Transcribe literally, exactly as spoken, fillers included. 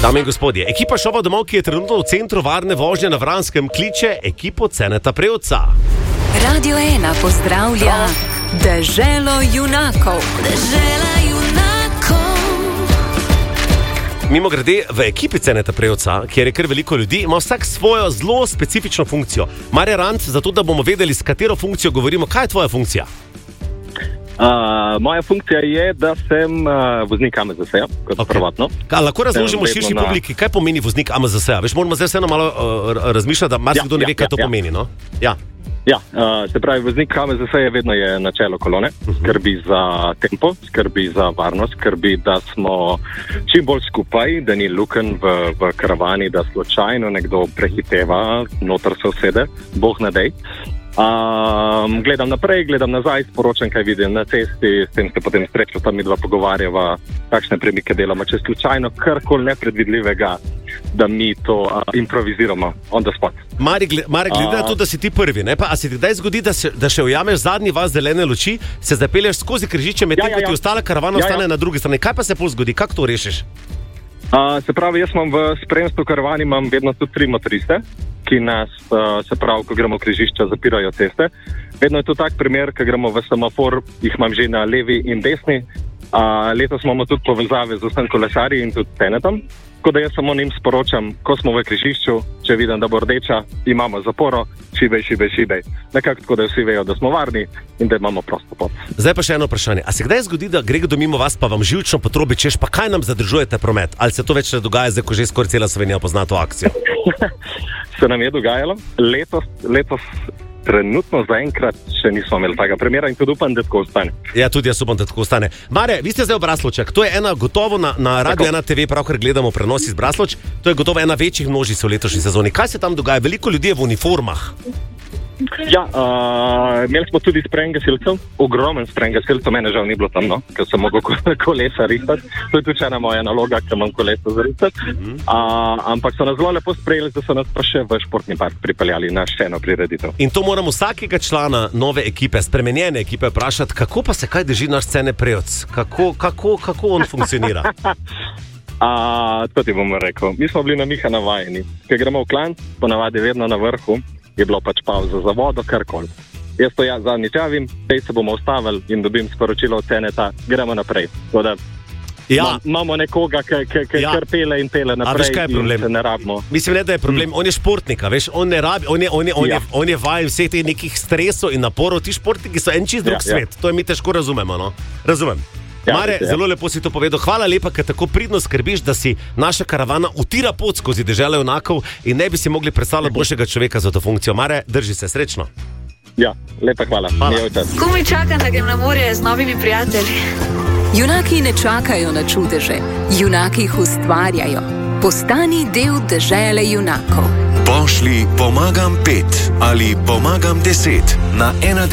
Dame in gospodje, ekipa šova domov, ki je trenutno v centru varne vožnje na Vranskem, kliče ekipo Ceneta Prevca. Radio ena pozdravlja Deželo junakov. Dežela junakov. Mimo grede, v ekipi Ceneta Prevca, kjer je kar veliko ljudi, ima vsak svojo zelo specifično funkcijo. Marja Rant, zato da bomo vedeli, s katero funkcijo govorimo, kaj je tvoja funkcija? Uh, moja funkcija je, da sem uh, voznik A M Z S-ja, kot okay. prvotno. Kaj, lahko razložimo širši na... publiki, kaj pomeni voznik A M Z S-ja? Veš, moramo zdaj vseeno malo uh, razmišljati, da marsikdo ja, ne ve, kaj ja, to ja. pomeni, no? Ja. Ja, uh, se pravi, voznik A M Z S je vedno je na čelu kolone, uh-huh. skrbi za tempo, skrbi za varnost, skrbi, da smo čim bolj skupaj, da ni luken v, v karavani, da slučajno nekdo prehiteva, noter se usede, Bog ne dej. Um, gledam naprej, gledam nazaj, sporočam, kaj vidim na cesti, s tem se potem srečo tam mi dva pogovarjava, kakšne premike delamo, če slučajno karkoli nepredvidljivega, da mi to uh, improviziramo on the spot. Mari, Mari glede na to, da si ti prvi, ne pa, a se ti kdaj zgodi, da, se, da še ujameš zadnji vas zelene luči, se zapelješ skozi križiče, medtem ja, ja, ja. ko ti ostala karavana ja, ostane ja. na drugi strani. Kaj pa se pol zgodi? Kako to rešiš? Uh, se pravi, jaz imam v spremstvu karavani imam vedno tudi tri motoriste, ki nas, uh, se pravi, ko gremo v križišča, zapirajo ceste. Vedno je to tak primer, ko gremo v semafor, jih imam že na levi in desni. Uh, letos imamo tudi povezave z vsem kolesarji in tudi Cenetom. Tako da jaz samo njim sporočam, ko smo v križišču, če vidim, da bo rdeča, imamo zaporo, šibej, šibej, šibej. Nekako tako, da vsi vejo, da smo varni in da imamo prosto pot. Zdaj pa še eno vprašanje. A se kdaj zgodi, da gre kdo mimo vas, pa vam živčno potrobi, češ, pa kaj nam zadržujete promet? Ali se to več ne dogaja, zdaj, ko že skoraj cela Slovenija pozna to akcijo? Se nam je dogajalo. Letos, letos trenutno zaenkrat še nismo imeli tega primera in tudi upam, da tako ostane. Ja, tudi jaz upam, da tako ostane. Mare, vi ste zdaj v Braslovčah. To je ena gotovo na, na Radio ena T V, pravkar gledamo prenos iz Braslovč. To je gotovo ena večjih množic v letošnji sezoni. Kaj se tam dogaja? Veliko ljudi je v uniformah. Ja, uh, imeli smo tudi sprejjem gasilcev, ogromen sprejjem gasilcev, mene žal ni bilo tam, no, ker sem mogel kolesa rihtati. To je tudi ena moja naloga, ker imam kolesa zarihtati. Mm-hmm. Uh, ampak so nas zelo lepo sprejeli, da so nas pa še v športni park pripeljali na še eno prireditev. In to moramo vsakega člana nove ekipe, spremenjene ekipe vprašati, kako pa se kaj drži naš Ceneta Prevc? Kako, kako, kako on funkcionira? uh, to ti bom rekel. Mi smo bili na Miha navajeni. Ker gremo v klan, ponavadi vedno na vrhu, je bilo pač pauza za vodo, karkoli. Jaz to ja zadnjič javim, tej se bomo ustavili in dobim sporočilo od Ceneta, gremo naprej. Tako da ja. imamo nekoga, ki ja. kar pele in pele naprej in se ne rabimo. Mislim, ne, da je problem, mm. on je športnika, veš, on ne rabi, on je, on je, on je, ja. on je vajen vseh teh nekih stresov in naporov, ti športniki so en čist drug ja, svet, ja. to je mi težko razumemo, no? Razumem. Ja, Mare, ja. zelo lepo si to povedal. Hvala lepa, ker tako pridno skrbiš, da si naša karavana utira pot skozi deželo junakov in ne bi si mogli predstavljati boljšega človeka za to funkcijo. Mare, drži se, srečno. Ja, lepa hvala. hvala. Komaj čakam, da grem na morje z novimi prijatelji. Junaki ne čakajo na čudeže, junaki jih ustvarjajo. Postani del dežele junakov. Pošli pomagam pet ali pomagam deset na ena.